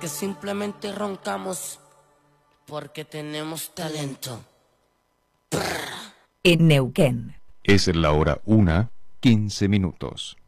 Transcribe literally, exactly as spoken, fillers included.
que simplemente roncamos porque tenemos talento. En Neuquén. Es la hora una, quince minutos.